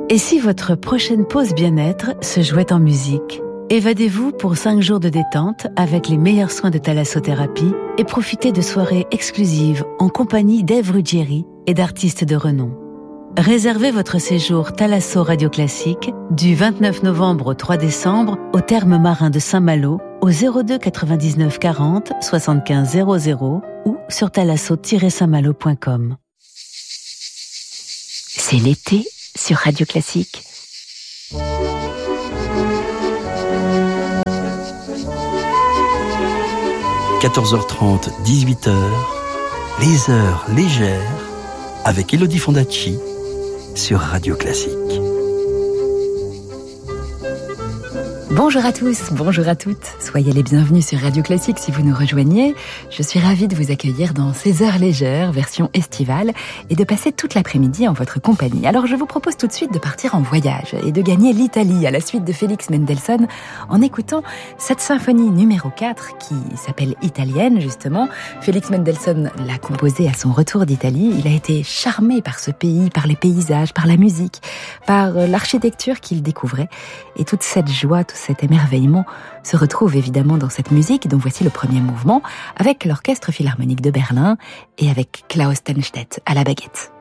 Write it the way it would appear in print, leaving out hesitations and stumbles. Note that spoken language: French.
Et si votre prochaine pause bien-être se jouait en musique? Évadez-vous pour 5 jours de détente avec les meilleurs soins de thalassothérapie et profitez de soirées exclusives en compagnie d'Ève Ruggieri et d'artistes de renom. Réservez votre séjour Thalasso Radio Classique du 29 novembre au 3 décembre au Thermes Marins de Saint-Malo au 02 99 40 75 00 ou sur thalasso-saintmalo.com. C'est l'été sur Radio Classique. « 14h30, 18h, les heures légères avec Elodie Fondacci sur Radio Classique. Bonjour à tous, bonjour à toutes. Soyez les bienvenus sur Radio Classique si vous nous rejoignez. Je suis ravie de vous accueillir dans ces heures légères, version estivale, et de passer toute l'après-midi en votre compagnie. Alors je vous propose tout de suite de partir en voyage et de gagner l'Italie à la suite de Félix Mendelssohn en écoutant cette symphonie numéro 4 qui s'appelle Italienne justement. Félix Mendelssohn l'a composée à son retour d'Italie. Il a été charmé par ce pays, par les paysages, par la musique, par l'architecture qu'il découvrait. Et toute cette joie, tout cet émerveillement se retrouve évidemment dans cette musique dont voici le premier mouvement avec l'Orchestre Philharmonique de Berlin et avec Klaus Tennstedt à la baguette.